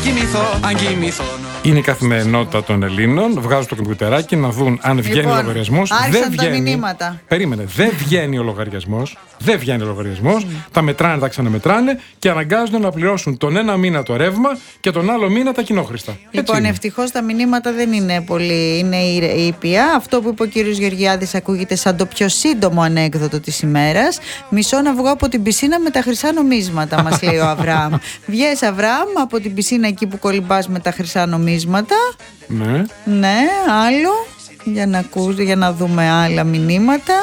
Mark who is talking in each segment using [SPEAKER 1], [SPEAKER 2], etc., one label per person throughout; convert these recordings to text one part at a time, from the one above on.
[SPEAKER 1] αν κοιμηθώ.
[SPEAKER 2] Είναι η καθημερινότητα των Ελλήνων. Βγάζουν το κομπιουτεράκι να δουν αν βγαίνει ο λογαριασμός.
[SPEAKER 3] Άρχισαν τα μηνύματα.
[SPEAKER 2] Περίμενε. Δεν βγαίνει ο λογαριασμός. Δεν βγαίνει ο λογαριασμός. Τα μετράνε, τα ξαναμετράνε και αναγκάζονται να πληρώσουν τον ένα μήνα το ρεύμα και τον άλλο μήνα τα κοινόχρηστα.
[SPEAKER 3] Λοιπόν, ευτυχώς τα μηνύματα δεν είναι πολύ. Είναι ήπια. Αυτό που είπε ο κύριος Γεωργιάδης ακούγεται σαν το πιο σύντομο ανέκδοτο της ημέρας. Μισώ να βγω από την πισίνα με τα χρυσά νομίσματα, μας λέει ο Αβραάμ. Βγες, Αβραάμ, από την πισίνα εκεί που κολυμπάς με τα χρυσά νομίσματα.
[SPEAKER 2] Ναι.
[SPEAKER 3] Ναι, άλλο. Για να δούμε άλλα μηνύματα.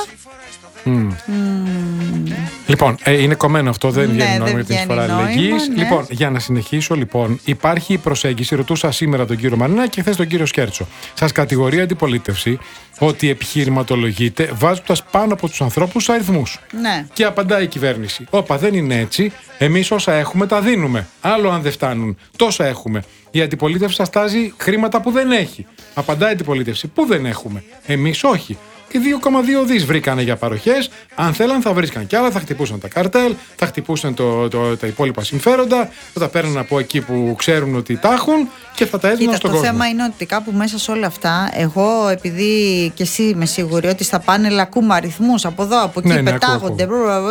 [SPEAKER 2] Λοιπόν, είναι κομμένο αυτό, δεν βγαίνει νόημα
[SPEAKER 3] δεν
[SPEAKER 2] για την
[SPEAKER 3] βγαίνει
[SPEAKER 2] εισφορά αλληλεγγύης.
[SPEAKER 3] ναι.
[SPEAKER 2] Λοιπόν, για να συνεχίσω, λοιπόν, υπάρχει η προσέγγιση. Ρωτούσα σήμερα τον κύριο Μαρινάκη και χθες τον κύριο Σκέρτσο. Σας κατηγορεί η αντιπολίτευση ότι επιχειρηματολογείται βάζοντας πάνω από τους ανθρώπους αριθμούς.
[SPEAKER 3] Ναι.
[SPEAKER 2] Και απαντάει η κυβέρνηση: όπα, δεν είναι έτσι. Εμείς όσα έχουμε τα δίνουμε. Άλλο αν δεν φτάνουν. Τόσα έχουμε. Η αντιπολίτευση σας τάζει χρήματα που δεν έχει. Απαντάει η αντιπολίτευση: πού δεν έχουμε. Εμείς όχι. Και 2,2 δις βρήκανε για παροχές. Αν θέλαν θα βρίσκαν κι άλλα, θα χτυπούσαν τα καρτέλ, θα χτυπούσαν τα υπόλοιπα συμφέροντα, θα τα παίρνουν από εκεί που ξέρουν ότι τα έχουν και θα τα έδιναν στον κόσμο.
[SPEAKER 3] Το θέμα είναι ότι κάπου μέσα σε όλα αυτά, εγώ επειδή και εσύ είμαι σίγουρη ότι στα πάνελ ακούμε αριθμούς από εδώ, από εκεί, πετάγονται.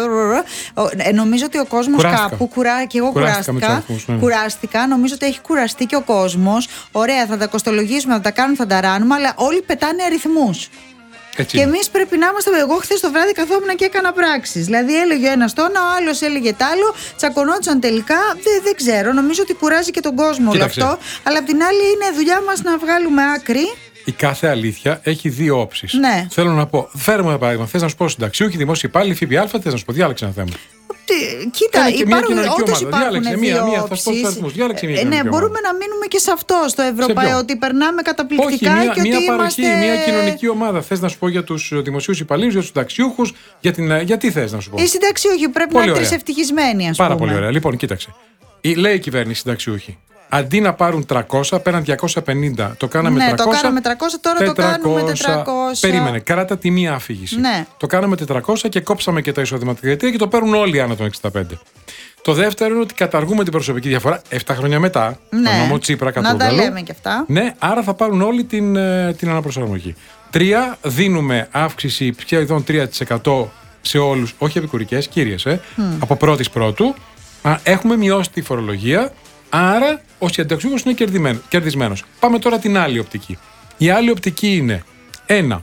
[SPEAKER 3] Νομίζω ότι ο κόσμος κάπου και εγώ κουράστηκα. Νομίζω ότι έχει κουραστεί και ο κόσμος. Ωραία, θα τα κοστολογήσουμε, θα τα κάνουμε, θα τα ράνουμε, αλλά όλοι πετάνε αριθμούς.
[SPEAKER 2] Έτσι
[SPEAKER 3] και
[SPEAKER 2] είναι.
[SPEAKER 3] εμείς πρέπει να είμαστε. Εγώ χθες το βράδυ καθόμουν και έκανα πράξεις. Δηλαδή έλεγε ο ένας το ένα, ο άλλος έλεγε τ' άλλο. Τσακωνόντουσαν τελικά. Δεν ξέρω. Νομίζω ότι κουράζει και τον κόσμο όλο αυτό. Αλλά απ' την άλλη είναι δουλειά μας να βγάλουμε άκρη.
[SPEAKER 2] Η κάθε αλήθεια έχει δύο όψεις.
[SPEAKER 3] Ναι.
[SPEAKER 2] Θέλω να πω, φέρουμε ένα παράδειγμα. Θες να σου πω συνταξιούχοι, δημόσιοι υπάλληλοι, ΦΠΑ, θες να σου πω, διάλεξε ένα θέμα.
[SPEAKER 3] Κοίτα, όντως υπάρχουν δύο όψεις. Ναι, μπορούμε να μείνουμε και σε αυτό, στο Ευρωπαϊκό, ότι περνάμε καταπληκτικά.
[SPEAKER 2] Όχι,
[SPEAKER 3] και ότι είμαστε...
[SPEAKER 2] μια κοινωνική ομάδα. Θες να σου πω για τους δημοσίους υπαλλήλους, για τους συνταξιούχους, γιατί θες να σου πω.
[SPEAKER 3] Οι συνταξιούχοι πρέπει να είναι τρισευτυχισμένοι, ας πούμε.
[SPEAKER 2] Πάρα πολύ ωραία. Λοιπόν, κοίταξε. Λέει η κυβέρνηση συνταξιούχοι. Αντί να πάρουν 300, πέραν 250. Το κάναμε 300.
[SPEAKER 3] Ναι, το κάναμε 300, τώρα 400, το κάνουμε 400.
[SPEAKER 2] Περίμενε, κράτα τη μία αφήγηση.
[SPEAKER 3] Ναι.
[SPEAKER 2] Το κάναμε 400 και κόψαμε και τα εισοδηματικά κριτήρια και το παίρνουν όλοι άνω των 65. Το δεύτερο είναι ότι καταργούμε την προσωπική διαφορά 7 χρόνια μετά.
[SPEAKER 3] Ναι.
[SPEAKER 2] Το νόμο Τσίπρα Κατρούγκαλου.
[SPEAKER 3] Να τα λέμε και αυτά.
[SPEAKER 2] Ναι, άρα θα πάρουν όλοι την αναπροσαρμογή. 3, δίνουμε αύξηση σχεδόν 3% σε όλους, όχι επικουρικές, κύριες, από Πρώτου. Έχουμε μειώσει τη φορολογία. Άρα ο συνταξιούχος είναι κερδισμένος. Πάμε τώρα την άλλη οπτική. Η άλλη οπτική είναι 1.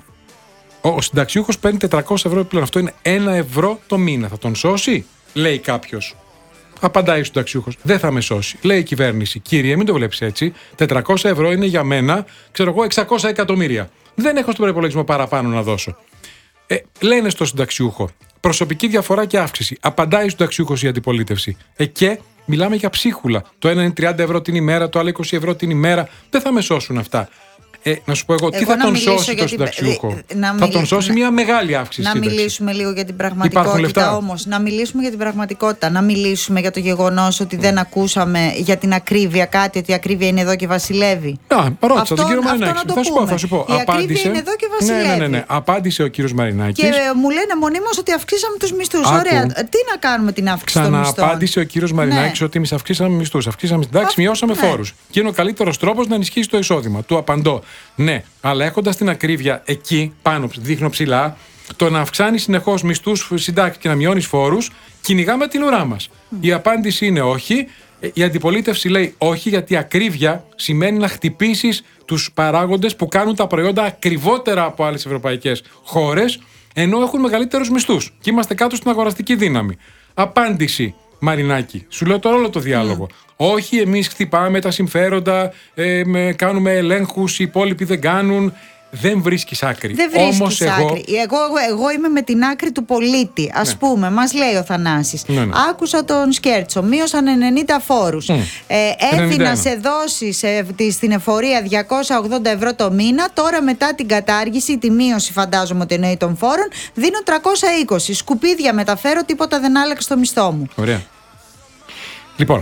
[SPEAKER 2] Ο συνταξιούχος παίρνει 400 ευρώ επιπλέον. Αυτό είναι 1 ευρώ το μήνα. Θα τον σώσει, λέει κάποιος. Απαντάει ο συνταξιούχος: δεν θα με σώσει. Λέει η κυβέρνηση: κύριε, μην το βλέπεις έτσι. 400 ευρώ είναι για μένα, ξέρω εγώ, 600 εκατομμύρια. Δεν έχω στον προϋπολογισμό παραπάνω να δώσω. Λένε στο συνταξιούχο: προσωπική διαφορά και αύξηση. Απαντάει ο συνταξιούχος η αντιπολίτευση. Και μιλάμε για ψίχουλα. Το ένα είναι 30 ευρώ την ημέρα, το άλλο 20 ευρώ την ημέρα. Δεν θα με σώσουν αυτά. Να σου πω εγώ, τι θα τον σώσει το συνταξιούχο. Θα τον σώσει μια μεγάλη αύξηση.
[SPEAKER 3] Να μιλήσουμε λίγο για την πραγματικότητα όμως. Να μιλήσουμε για την πραγματικότητα. Να μιλήσουμε για το γεγονός ότι δεν ακούσαμε για την ακρίβεια κάτι, ότι η ακρίβεια είναι εδώ και βασιλεύει.
[SPEAKER 2] Ρώτησα τον κύριο Μαρινάκη. Θα σου πω.
[SPEAKER 3] Η ακρίβεια είναι εδώ και βασιλεύει.
[SPEAKER 2] Ναι. Απάντησε ο κύριος Μαρινάκης.
[SPEAKER 3] Και μου λένε μονίμως ότι αυξήσαμε τους μισθούς. Ωραία. Τι να κάνουμε την αύξηση των μισθών.
[SPEAKER 2] Ξανααπάντησε ο κύριος Μαρινάκης ότι εμείς αυξήσαμε μισθούς. Αυξήσαμε την τάξη, μειώσαμε φόρους. Και είναι ο καλύτερος τρόπος να ενισχύσει το εισόδημα. Του απαντώ. Ναι, αλλά έχοντας την ακρίβεια εκεί πάνω, δείχνω ψηλά, το να αυξάνει συνεχώς μισθούς, συντάξεις και να μειώνεις φόρους, κυνηγάμε την ουρά μας. Η απάντηση είναι όχι. Η αντιπολίτευση λέει όχι, γιατί ακρίβεια σημαίνει να χτυπήσεις τους παράγοντες που κάνουν τα προϊόντα ακριβότερα από άλλες ευρωπαϊκές χώρες, ενώ έχουν μεγαλύτερους μισθούς. Και είμαστε κάτω στην αγοραστική δύναμη. Απάντηση, Μαρινάκη, σου λέω τώρα όλο το διάλογο. Όχι, εμείς χτυπάμε τα συμφέροντα, κάνουμε ελέγχους, οι υπόλοιποι δεν κάνουν. Δεν βρίσκεις άκρη.
[SPEAKER 3] Δεν βρίσκεις άκρη. Εγώ είμαι με την άκρη του πολίτη. Ας πούμε, μας λέει ο Θανάσης.
[SPEAKER 2] Ναι.
[SPEAKER 3] Άκουσα τον Σκέρτσο. Μείωσαν 90 φόρους. Έδινα σε δόσεις στην εφορία 280 ευρώ το μήνα. Τώρα μετά την κατάργηση, τη μείωση φαντάζομαι ότι εννοεί των φόρων, δίνω 320. Σκουπίδια μεταφέρω, τίποτα δεν άλλαξε στο μισθό μου.
[SPEAKER 2] Ωραία. Λοιπόν,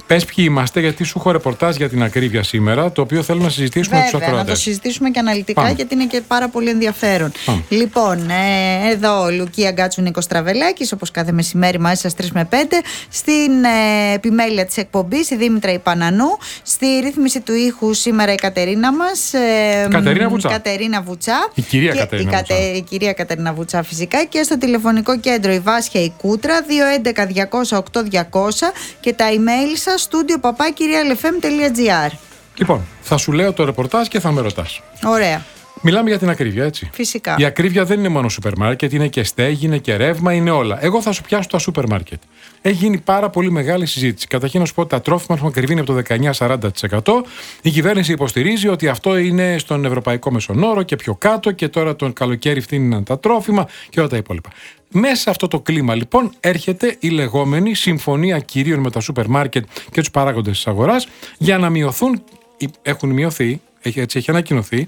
[SPEAKER 2] Πες ποιοι είμαστε, γιατί σου έχω ρεπορτάζ για την ακρίβεια σήμερα, το οποίο θέλω να συζητήσουμε με τους ακροατές.
[SPEAKER 3] Να το συζητήσουμε και αναλυτικά, γιατί είναι και πάρα πολύ ενδιαφέρον. Λοιπόν, εδώ ο Λουκία Γκάτσου Νίκος Τραβελάκης, όπως κάθε μεσημέρι μαζί σας 3 με 5. Στην επιμέλεια της εκπομπής η Δήμητρα Ιπανανού. Στη ρύθμιση του ήχου σήμερα η Κατερίνα μας. Κατερίνα Βουτσά.
[SPEAKER 2] Η κυρία
[SPEAKER 3] Κατερίνα Βουτσά φυσικά. Και στο τηλεφωνικό κέντρο η Βάσια η Κούτρα 211-200-8200 και τα email σας studio@kirialfm.gr.
[SPEAKER 2] Λοιπόν, θα σου λέω το ρεπορτάζ και θα με ρωτάς.
[SPEAKER 3] Ωραία.
[SPEAKER 2] Μιλάμε για την ακρίβεια, έτσι.
[SPEAKER 3] Φυσικά.
[SPEAKER 2] Η ακρίβεια δεν είναι μόνο σούπερ μάρκετ, είναι και στέγη, είναι και ρεύμα, είναι όλα. Εγώ θα σου πιάσω τα σούπερ μάρκετ. Έχει γίνει πάρα πολύ μεγάλη συζήτηση. Καταρχήν να σου πω ότι τα τρόφιμα έχουν ακριβήνει από το 19-40%. Η κυβέρνηση υποστηρίζει ότι αυτό είναι στον ευρωπαϊκό μεσονόρο και πιο κάτω, και τώρα τον καλοκαίρι φθήνουν τα τρόφιμα και όλα τα υπόλοιπα. Μέσα σε αυτό το κλίμα, λοιπόν, έρχεται η λεγόμενη συμφωνία κυρίων με τα σούπερ μάρκετ και τους παράγοντες της αγοράς για να μειωθούν. Έχουν μειωθεί, έτσι έχει ανακοινωθεί.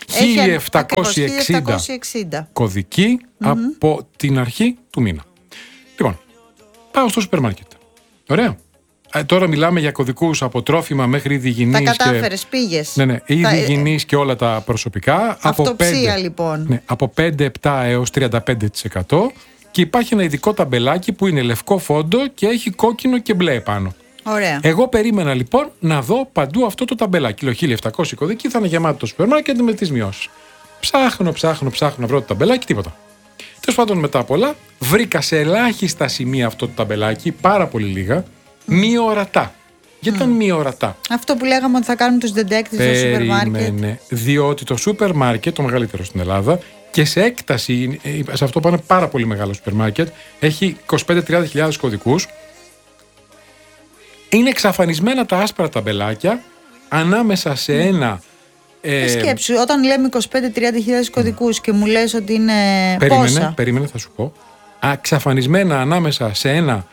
[SPEAKER 2] 1760 κωδικοί από την αρχή του μήνα. Λοιπόν, πάω στο σούπερ μάρκετ. Ωραία. Τώρα μιλάμε για κωδικούς από τρόφιμα μέχρι είδη υγιεινής.
[SPEAKER 3] Τα κατάφερες, πήγες.
[SPEAKER 2] Ναι, είδη υγιεινής και όλα τα προσωπικά.
[SPEAKER 3] Αυτοψία, λοιπόν.
[SPEAKER 2] Ναι, από 5-7 έως 35%. Και υπάρχει ένα ειδικό ταμπελάκι που είναι λευκό φόντο και έχει κόκκινο και μπλε επάνω.
[SPEAKER 3] Ωραία.
[SPEAKER 2] Εγώ περίμενα λοιπόν να δω παντού αυτό το ταμπελάκι. Λέω 1700 κωδικοί, θα είναι γεμάτο το σούπερ μάρκετ με τις μειώσεις. Ψάχνω να βρω το ταμπελάκι, τίποτα. Τέλος πάντων, μετά πολλά, βρήκα σε ελάχιστα σημεία αυτό το ταμπελάκι, πάρα πολύ λίγα, μη ορατά. Γιατί ήταν μη ορατά. Αυτό
[SPEAKER 3] που λέγαμε ότι θα κάνουν τους detectives στο σούπερ μάρκετ.
[SPEAKER 2] Διότι το σούπερ μάρκετ, το μεγαλύτερο στην Ελλάδα, και σε έκταση, σε αυτό πάνε πάρα πολύ μεγάλο σούπερ μάρκετ, έχει 25-30 κωδικούς. Είναι εξαφανισμένα τα άσπρα ταμπελάκια ανάμεσα σε ένα.
[SPEAKER 3] Σκέψου, όταν λέμε 25-30 κωδικούς και μου λες ότι είναι.
[SPEAKER 2] Περίμενε, θα σου πω. Εξαφανισμένα ανάμεσα σε ένα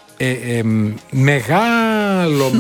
[SPEAKER 2] μεγάλο,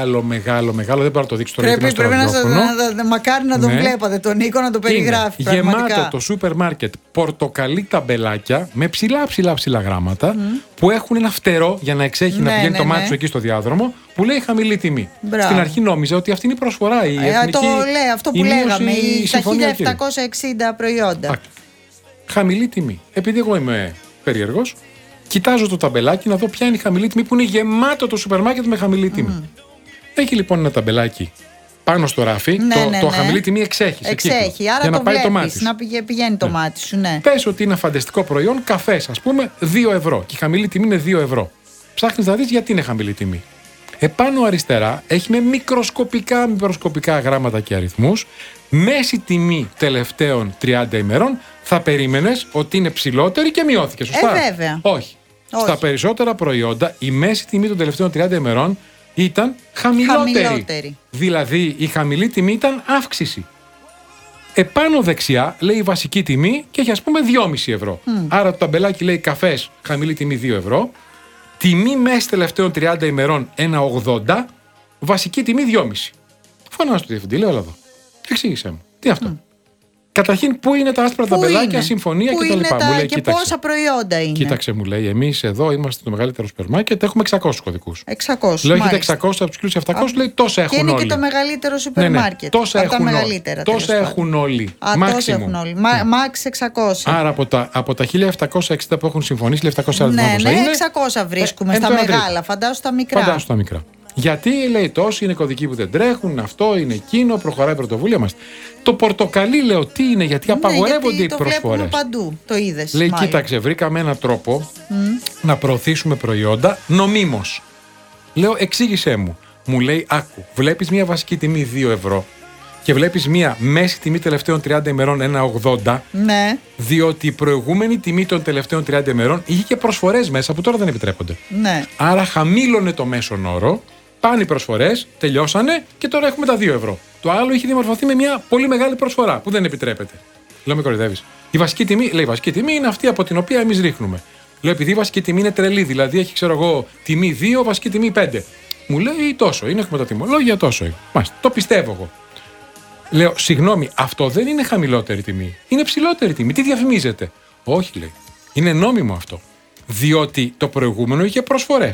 [SPEAKER 2] δεν μπορώ να το δείξω τώρα.
[SPEAKER 3] Πρέπει μακάρι να τον βλέπατε τον Νίκο να το περιγράφει.
[SPEAKER 2] Γεμάτο το σούπερ μάρκετ πορτοκαλί ταμπελάκια με ψηλά γράμματα που έχουν ένα φτερό για να εξέχει να πηγαίνει το μάτι σου εκεί στο διάδρομο που λέει χαμηλή τιμή. Στην αρχή νόμιζα ότι αυτή είναι η προσφορά.
[SPEAKER 3] Το λέει αυτό που λέγαμε, τα 1760 προϊόντα.
[SPEAKER 2] Χαμηλή τιμή. Επειδή εγώ είμαι περίεργος, κοιτάζω το ταμπελάκι να δω ποια είναι η χαμηλή τιμή που είναι γεμάτο το σούπερ μάρκετ με χαμηλή τιμή. Έχει λοιπόν ένα ταμπελάκι πάνω στο ράφι, το χαμηλή τιμή εξέχει.
[SPEAKER 3] Εξέχει, άρα το βλέπεις, να πηγαίνει το μάτι σου. Ναι.
[SPEAKER 2] Πες ότι είναι φανταστικό προϊόν, καφές ας πούμε 2 ευρώ και η χαμηλή τιμή είναι 2 ευρώ. Ψάχνεις να δεις γιατί είναι χαμηλή τιμή. Επάνω αριστερά έχει με μικροσκοπικά γράμματα και αριθμούς. Μέση τιμή τελευταίων 30 ημερών. Θα περίμενες ότι είναι ψηλότερη και μειώθηκε, σωστά?
[SPEAKER 3] Βέβαια.
[SPEAKER 2] Όχι. Στα περισσότερα προϊόντα η μέση τιμή των τελευταίων 30 ημερών ήταν χαμηλότερη. Δηλαδή η χαμηλή τιμή ήταν αύξηση. Επάνω δεξιά λέει η βασική τιμή και έχει ας πούμε 2,5 ευρώ. Άρα το ταμπελάκι λέει καφές, χαμηλή τιμή 2 ευρώ. Τιμή μέση τελευταίων 30 ημερών 1,80. Βασική τιμή 2,5. Φωνάζω στο διευθυντή, λέω, εδώ. Εξήγησέ μου. Τι αυτό? Καταρχήν, πού είναι τα άσπρα ταμπελάκια, συμφωνία κτλ.
[SPEAKER 3] Μου λέει, και πόσα προϊόντα είναι.
[SPEAKER 2] Κοίταξε, μου λέει, εμείς εδώ είμαστε το μεγαλύτερο σούπερ μάρκετ, έχουμε 600 κωδικούς.
[SPEAKER 3] 600.
[SPEAKER 2] Λέω, έχετε 600 από τους 700, λέει, τόσα έχουν όλοι.
[SPEAKER 3] Και είναι και το μεγαλύτερο σούπερ μάρκετ.
[SPEAKER 2] Τόσα έχουν όλοι.
[SPEAKER 3] Τόσα έχουν όλοι. Μάξ 600.
[SPEAKER 2] Άρα από τα 1760 που έχουν συμφωνήσει, 1740
[SPEAKER 3] ναι, 600 βρίσκουμε στα μεγάλα. Φαντάσου τα μικρά.
[SPEAKER 2] Γιατί λέει τόσοι είναι κωδικοί που δεν τρέχουν, αυτό είναι εκείνο, προχωράει η πρωτοβουλία μας. Το πορτοκαλί λέω τι είναι, γιατί απαγορεύονται οι προσφορές. Το
[SPEAKER 3] βλέπουμε παντού, το είδες.
[SPEAKER 2] Λέει κοίταξε, βρήκαμε έναν τρόπο να προωθήσουμε προϊόντα νομίμως. Λέω εξήγησέ μου. Μου λέει άκου, βλέπεις μια βασική τιμή 2 ευρώ και βλέπεις μια μέση τιμή τελευταίων 30 ημερών 1,80.
[SPEAKER 3] Ναι.
[SPEAKER 2] Διότι η προηγούμενη τιμή των τελευταίων 30 ημερών είχε και προσφορές μέσα που τώρα δεν επιτρέπονται.
[SPEAKER 3] Ναι.
[SPEAKER 2] Άρα χαμήλωνε το μέσον όρο. Πάνε οι προσφορές, τελειώσανε και τώρα έχουμε τα 2 ευρώ. Το άλλο είχε διαμορφωθεί με μια πολύ μεγάλη προσφορά που δεν επιτρέπεται. Λέω, με κοροϊδεύεις. Η βασική τιμή, λέει, η βασική τιμή είναι αυτή από την οποία εμείς ρίχνουμε. Λέω, επειδή η βασική τιμή είναι τρελή, δηλαδή έχει, ξέρω εγώ, τιμή 2, βασική τιμή 5. Μου λέει τόσο είναι, έχουμε τα τιμολόγια, τόσο είναι. Μάλιστα, το πιστεύω εγώ. Λέω, συγγνώμη, αυτό δεν είναι χαμηλότερη τιμή. Είναι ψηλότερη τιμή. Τι διαφημίζετε? Όχι, λέει. Είναι νόμιμο αυτό. Διότι το προηγούμενο είχε προσφορές.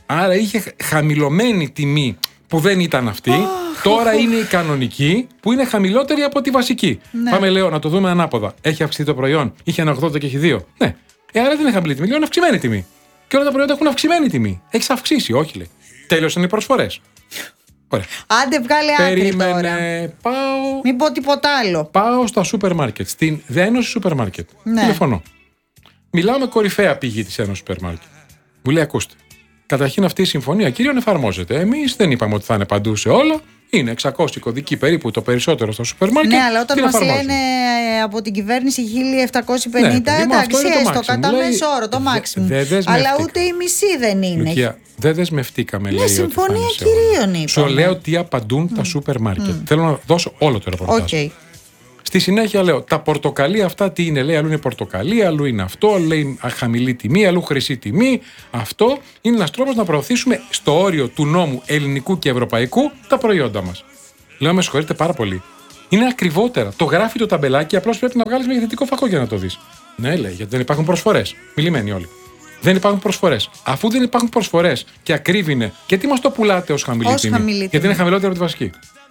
[SPEAKER 2] Άρα είχε χαμηλωμένη τιμή που δεν ήταν αυτή. Τώρα είναι η κανονική που είναι χαμηλότερη από τη βασική.
[SPEAKER 3] Ναι.
[SPEAKER 2] Πάμε, λέω, να το δούμε ανάποδα. Έχει αυξηθεί το προϊόν, είχε ένα 80 και έχει 2. Ναι. Άρα δεν είναι χαμηλή τιμή, λέω είναι αυξημένη τιμή. Και όλα τα προϊόντα έχουν αυξημένη τιμή. Έχει αυξήσει, όχι, λέει. Τέλειωσαν οι προσφορές. Ωραία.
[SPEAKER 3] Άντε, βγάλε άκρη τώρα.
[SPEAKER 2] Πάω.
[SPEAKER 3] Μην πω τίποτα άλλο.
[SPEAKER 2] Πάω στα σούπερ μάρκετ, στην Ένωση Σούπερ Μάρκετ.
[SPEAKER 3] Ναι.
[SPEAKER 2] Τηλεφωνώ. Μιλάω με κορυφαία πηγή της Ένωσης Σούπερ Μάρκετ. Μου λέει, ακούστε. Καταρχήν αυτή η συμφωνία κύριον εφαρμόζεται. Εμείς δεν είπαμε ότι θα είναι παντού σε όλα. Είναι 600 κωδικοί περίπου το περισσότερο στο σούπερ μάρκετ.
[SPEAKER 3] Ναι, αλλά όταν μας λένε από την κυβέρνηση 1750, εντάξει, έστω κατά μέσο όρο, το maximum. Αλλά ούτε η μισή δεν είναι.
[SPEAKER 2] Λουκία, δεν δεσμευτήκαμε, λέει.
[SPEAKER 3] Ναι, συμφωνία κυρίων είπαμε.
[SPEAKER 2] Σου λέω τι απαντούν τα σούπερ μάρκετ. Θέλω να δώσω όλο το ρεπορτάζ.
[SPEAKER 3] Okay.
[SPEAKER 2] Στη συνέχεια λέω, τα πορτοκαλί αυτά τι είναι, λέει, αλλού είναι πορτοκαλί, αλλού είναι αυτό, αλλού λέει χαμηλή τιμή, αλλού χρυσή τιμή. Αυτό είναι ένας τρόπος να προωθήσουμε στο όριο του νόμου ελληνικού και ευρωπαϊκού τα προϊόντα μας. Λέω, με συγχωρείτε πάρα πολύ. Είναι ακριβότερα. Το γράφει το ταμπελάκι, απλώς πρέπει να βγάλεις μεγεθυντικό φακό για να το δεις. Ναι, λέει, γιατί δεν υπάρχουν προσφορές. Μιλημένοι όλοι. Δεν υπάρχουν προσφορές. Αφού δεν υπάρχουν προσφορές και ακρίβει είναι, γιατί μας το πουλάτε ως χαμηλή τιμή? Γιατί είναι χαμηλότερη από τη βασική.